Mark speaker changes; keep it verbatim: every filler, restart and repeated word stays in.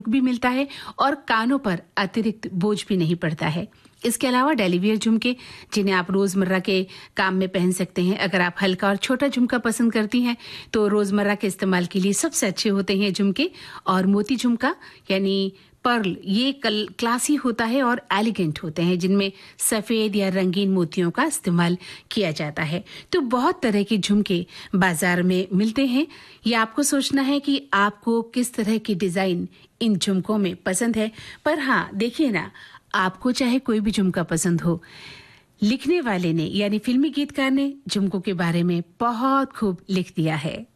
Speaker 1: भी मिलता है और कानों पर अतिरिक्त बोझ भी नहीं पड़ता है। इसके अलावा डेली वियर झुमके जिन्हें आप रोजमर्रा के काम में पहन सकते हैं। अगर आप हल्का और छोटा झुमका पसंद करती हैं तो रोजमर्रा के इस्तेमाल के लिए सबसे अच्छे होते हैं झुमके। और मोती झुमका यानी पर्ल, ये कल क्लासी होता है और एलिगेंट होते हैं, जिनमें सफेद या रंगीन मोतियों का इस्तेमाल किया जाता है। तो बहुत तरह के झुमके बाजार में मिलते हैं। ये आपको सोचना है कि आपको किस तरह की डिजाइन इन झुमकों में पसंद है। पर हाँ, देखिए ना, आपको चाहे कोई भी झुमका पसंद हो, लिखने वाले ने यानी फिल्मी गीतकार ने झुमकों के बारे में बहुत खूब लिख दिया है।